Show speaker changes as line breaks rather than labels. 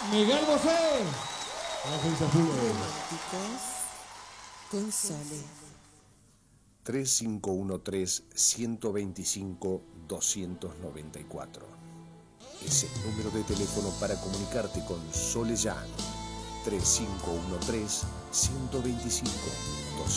Miguel Bosé.
Románticos con Sole.
3513-125-294. Es el número de teléfono para comunicarte con Sole Jan. 3513-125-294.